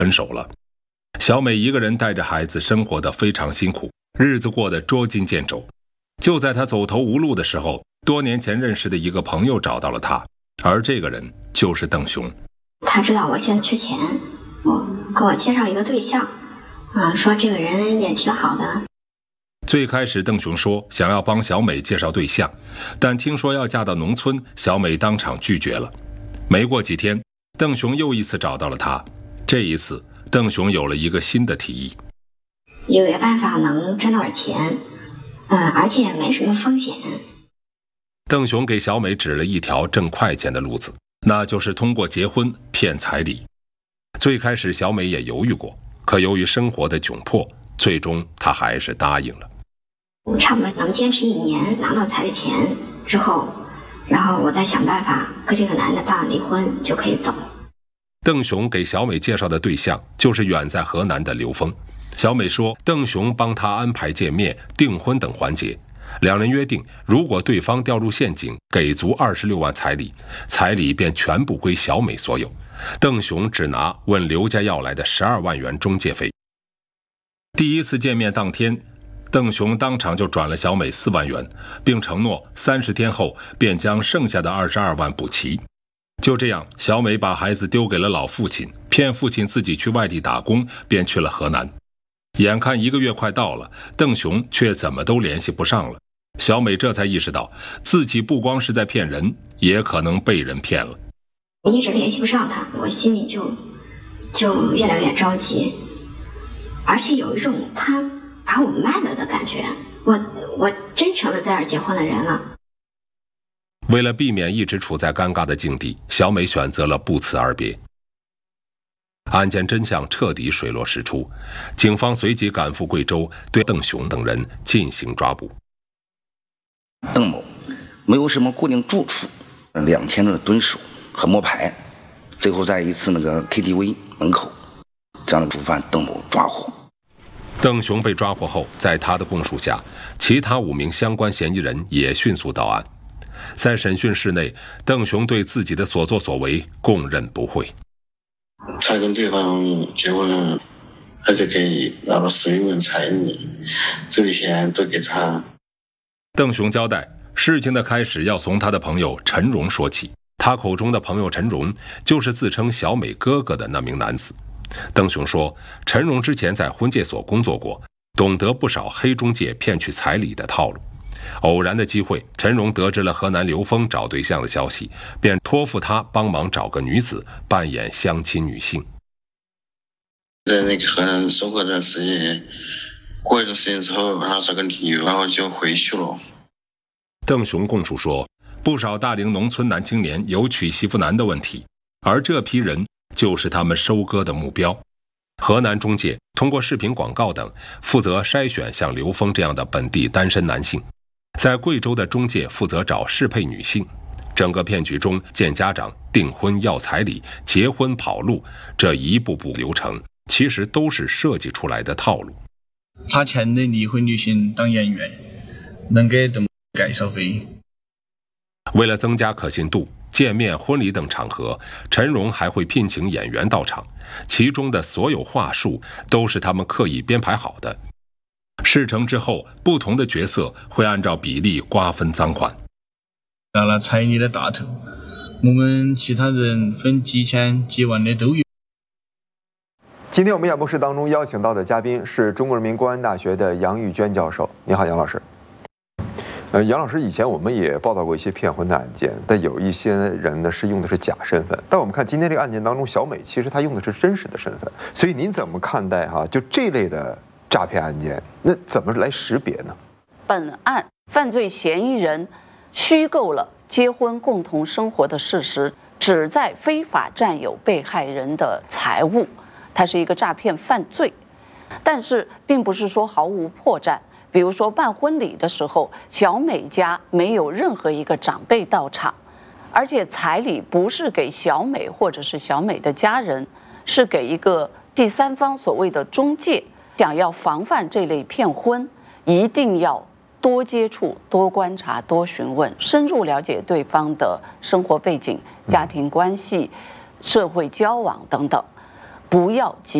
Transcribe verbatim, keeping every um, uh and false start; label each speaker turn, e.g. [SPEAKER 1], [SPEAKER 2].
[SPEAKER 1] 分手了。小美一个人带着孩子生活得非常辛苦，日子过得捉襟见肘。就在她走投无路的时候，多年前认识的一个朋友找到了她，而这个人就是邓雄。
[SPEAKER 2] 他知道我现在缺钱，我给我介绍一个对象，啊，说这个人也挺好的。
[SPEAKER 1] 最开始邓雄说想要帮小美介绍对象，但听说要嫁到农村，小美当场拒绝了。没过几天，邓雄又一次找到了她，这一次邓雄有了一个新的提议，
[SPEAKER 2] 有个办法能赚到点钱，嗯，而且也没什么风险。
[SPEAKER 1] 邓雄给小美指了一条挣快钱的路子，那就是通过结婚骗彩礼。最开始小美也犹豫过，可由于生活的窘迫，最终她还是答应了。
[SPEAKER 2] 我差不多能坚持一年，拿到彩礼钱之后，然后我再想办法跟这个男的办完离婚就可以走。
[SPEAKER 1] 邓雄给小美介绍的对象就是远在河南的刘峰。小美说邓雄帮她安排见面、订婚等环节，两人约定，如果对方掉入陷阱，给足二十六万彩礼，彩礼便全部归小美所有，邓雄只拿问刘家要来的十二万元中介费。第一次见面当天，邓雄当场就转了小美四万元，并承诺三十天后便将剩下的二十二万补齐。就这样，小美把孩子丢给了老父亲，骗父亲自己去外地打工，便去了河南。眼看一个月快到了，邓雄却怎么都联系不上了。小美这才意识到，自己不光是在骗人，也可能被人骗了。
[SPEAKER 2] 我一直联系不上他，我心里就就越来越着急，而且有一种他把我卖了的感觉，我我真成了在这儿结婚的人了。
[SPEAKER 1] 为了避免一直处在尴尬的境地，小美选择了不辞而别。案件真相彻底水落石出，警方随即赶赴贵州，对邓雄等人进行抓捕。
[SPEAKER 3] 邓某没有什么固定住处，两千的蹲守和摸排，最后在一次那个 K T V 门口，这样的主犯邓某抓获。
[SPEAKER 1] 邓雄被抓获后，在他的供述下，其他五名相关嫌疑人也迅速到案。在审讯室内，邓雄对自己的所作所为供认不讳。
[SPEAKER 4] 他跟对方结婚，而且可以拿了十余万彩礼，这笔钱都给他。
[SPEAKER 1] 邓雄交代，事情的开始要从他的朋友陈荣说起。他口中的朋友陈荣，就是自称小美哥哥的那名男子。邓雄说，陈荣之前在婚介所工作过，懂得不少黑中介骗取彩礼的套路。偶然的机会，陈荣得知了河南刘峰找对象的消息，便托付他帮忙找个女子扮演相亲女性。
[SPEAKER 4] 在那个河南生活一段时间，过一段时间之后，然后找个理由，然后就回去了。
[SPEAKER 1] 邓雄供述说，不少大龄农村男青年有娶媳妇难的问题，而这批人就是他们收割的目标。河南中介通过视频广告等，负责筛选像刘峰这样的本地单身男性。在贵州的中介负责找适配女性，整个骗局中见家长、订婚要彩礼、结婚跑路，这一步步流程其实都是设计出来的套路。
[SPEAKER 5] 他请的离婚女性当演员，能给邓某介绍费。
[SPEAKER 1] 为了增加可信度，见面、婚礼等场合，陈荣还会聘请演员到场，其中的所有话术都是他们刻意编排好的。事成之后，不同的角色会按照比例瓜分赃款。
[SPEAKER 5] 拿了彩礼的大头，我们其他人分几千几万的都有。
[SPEAKER 6] 今天我们演播室当中邀请到的嘉宾是中国人民公安大学的杨玉娟教授。你好，杨老师。呃，杨老师，以前我们也报道过一些骗婚的案件，但有一些人呢是用的是假身份。但我们看今天这个案件当中，小美其实她用的是真实的身份，所以您怎么看待哈、啊？就这类的诈骗案件，那怎么来识别呢？
[SPEAKER 7] 本案犯罪嫌疑人虚构了结婚共同生活的事实，旨在非法占有被害人的财物，它是一个诈骗犯罪。但是并不是说毫无破绽。比如说办婚礼的时候，小美家没有任何一个长辈到场，而且彩礼不是给小美或者是小美的家人，是给一个第三方所谓的中介。想要防范这类骗婚，一定要多接触、多观察、多询问，深入了解对方的生活背景、家庭关系、社会交往等等。 不要急。